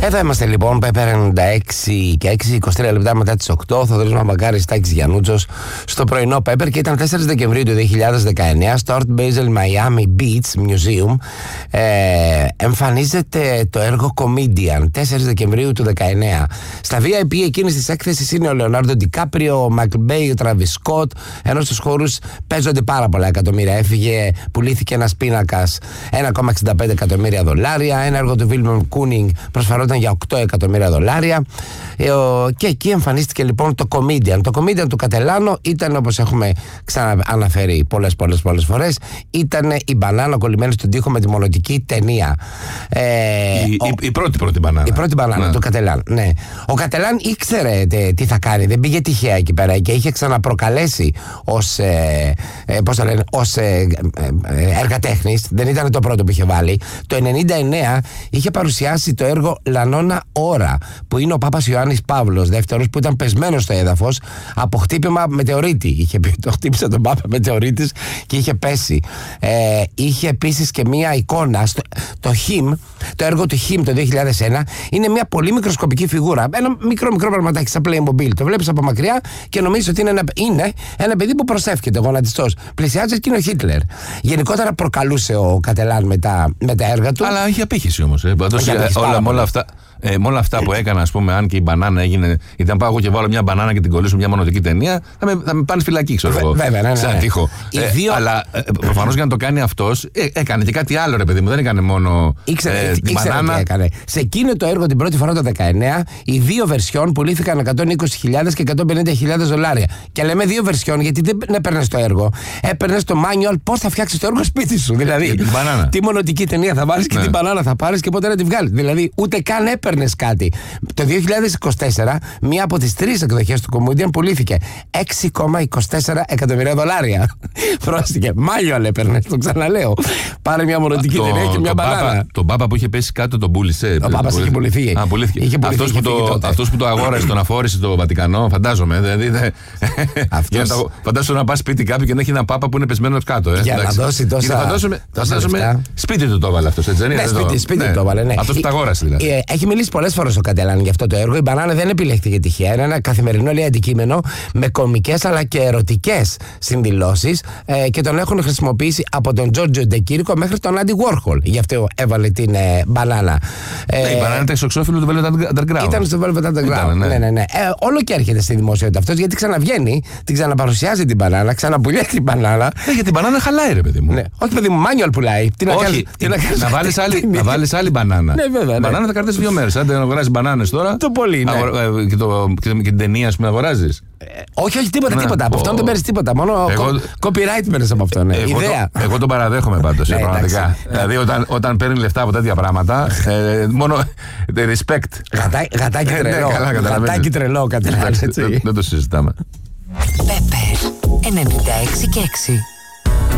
Εδώ είμαστε λοιπόν, Pepper 96 και 6, 23 λεπτά μετά τις 8. Θοδωρής Μαμαγκάρης, Τάκης Γιαννούτσος στο πρωινό Pepper, και ήταν 4 Δεκεμβρίου του 2019 στο Art Basel Miami Beach Museum. Εμφανίζεται το έργο Comedian, 4 Δεκεμβρίου του 2019. Στα VIP εκείνης της έκθεσης είναι ο Λεωνάρντο Ντικάπριο, ο Μάικλ Μπέι, ο Τράβις Σκοτ, ενώ στους χώρους παίζονται πάρα πολλά εκατομμύρια. Πουλήθηκε ένας πίνακας $1,65 εκατομμύρια. Ένα έργο του Βίλμον Κούνινγκ προσφερόταν για $8 εκατομμύρια. Και εκεί εμφανίστηκε λοιπόν το Comedian. Το Comedian του Κατελάνο ήταν, όπως έχουμε ξανααναφέρει πολλές φορές, ήταν η μπανάνα κολλημένη στον τοίχο με τη μονοτική ταινία. Η πρώτη μπανάνα. Η πρώτη μπανάνα, του Κατελάν. Ναι. Ο Κατελάν ήξερε τι θα κάνει, δεν πήγε τυχαία εκεί πέρα και είχε ξαναπροκαλέσει ως έργα τέχνης. Δεν ήταν το πρώτο που είχε βάλει. Το 1999 είχε παρουσιάσει το έργο Λανώνα Ώρα, που είναι ο Πάπας Ιωάννης Παύλος δεύτερος, που ήταν πεσμένος στο έδαφος από χτύπημα μετεωρίτη. Είχε πει, το χτύπησε τον Πάπα μετεωρίτης και είχε πέσει. Είχε επίσης και μία εικόνα, το έργο του Χιμ το 2001. Είναι μια πολύ μικροσκοπική φιγούρα. Ένα μικρό πραγματάκι σαν Playmobil. Το βλέπεις από μακριά και νομίζεις ότι είναι ένα παιδί που προσεύχεται, γονατιστός. Πλησιάζει και είναι ο Χίτλερ. Γενικότερα προκαλούσε ο Κατελάν με τα έργα του. Αλλά είχε απήχηση όμως. Με όλα αυτά που έκανα, ας πούμε, αν και η μπανάνα έγινε. Ήταν πάω εγώ και βάλω μια μπανάνα και την κολλήσω μια μονοτική ταινία, θα με πάνε φυλακή, ξέρω εγώ. Βέβαια, ναι. Σαν τείχο. Αλλά προφανώς για να το κάνει αυτός, έκανε και κάτι άλλο, ρε παιδί μου. Δεν έκανε μόνο την μπανάνα. Τι έκανε. Σε εκείνο το έργο την πρώτη φορά το 19, οι δύο βερσιόν πουλήθηκαν $120,000 και $150,000. Και λέμε δύο βερσιόν γιατί δεν έπαιρνες το έργο. Έπαιρνες το manual πώς θα φτιάξεις το έργο σπίτι σου. Δηλαδή, τι μονοτική ταινία θα βάλεις και τι μπανάνα θα πάρεις και πότε να τη βγάλεις. Δηλαδή, ούτε καν έπαιρνες κάτι. Το 2024, μία από τις 3 εκδοχές του Comedian πουλήθηκε $6,24 εκατομμύρια. Πρόστηκε. Μάγιο έπαιρνες, το ξαναλέω. Πάρε μια μονοτική ταινία και μια μπανάνα. Τον Πάπα που είχε πέσει κάτω τον πούλησε. Ο Πάπας είχε πουληθεί. Αυτός που το αγόρασε, τον αφόρησε στο Βατικανό, φαντάζομαι. Δηλαδή, φαντάζομαι να πας σπίτι κάποιου και να έχει ένα Πάπα που είναι πεσμένο κάτω. Για να δώσει τόσα. Φαντάζομαι σπίτι του το έβαλε αυτό, έτσι δεν είναι? Σπίτι του έβαλε, ναι. Αυτός που το αγόρασε δηλαδή. Έχει μιλήσει πολλές φορές ο Κατελάν για αυτό το έργο. Η μπανάνα δεν επιλέχθηκε τυχαία. Είναι ένα καθημερινό, λέει, αντικείμενο με κωμικές αλλά και ερωτικές συνδηλώσεις και τον έχουν χρησιμοποιήσει από τον Τζόρτζο Ντεκίρικο μέχρι τον Άντι Γουόρχολ. Γι' αυτό έβαλε την μπανάνα. Η μπανάνα ήταν στο εξώφυλλο του Velvet Underground. Ήταν στο Velvet Underground. Ναι. Όλο και έρχεται στη δημοσιότητα αυτός, γιατί ξαναβγαίνει, την ξαναπαρουσιάζει την μπανάνα, ξαναπουλιάει την μπανάνα. Γιατί την μπανάνα χαλάει, ρε παιδί μου. Ναι. Όχι, παιδί μου, manual πουλάει. Να βάλεις άλλη μπανάνα. Ναι, βέβαια. Μπανάνα θα κρατήσει 2 μέρες. Αν δεν αγοράζει μπανάνες τώρα. Το πολύ, ναι. Και την ταινία, ας πούμε, αγοράζεις. Όχι, τίποτα. Από αυτόν δεν παίρνεις τίποτα. Μόνο copyright παίρνεις από αυτόν. Ιδέα. Εγώ τον παραδέχομαι πάντως. Πραγματικά. Δηλαδή, όταν παίρνει λεφτά από τέτοια πράγματα, μόνο respect. Γατάκι τρελό. Γατάκι τρελό, Κατελάν. Δεν το συζητάμε. Pepper 96 και 6.